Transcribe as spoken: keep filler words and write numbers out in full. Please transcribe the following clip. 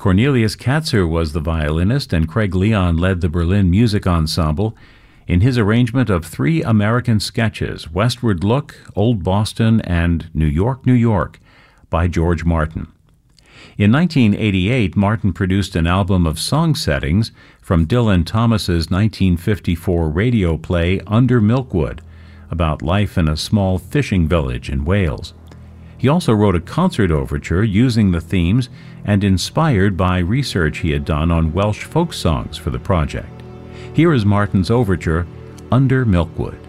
Cornelius Katzer was the violinist, and Craig Leon led the Berlin Music Ensemble in his arrangement of three American sketches, Westward Look, Old Boston, and New York, New York, by George Martin. In nineteen eighty-eight, Martin produced an album of song settings from Dylan Thomas's nineteen fifty-four radio play Under Milkwood, about life in a small fishing village in Wales. He also wrote a concert overture using the themes and inspired by research he had done on Welsh folk songs for the project. Here is Martin's overture, Under Milkwood.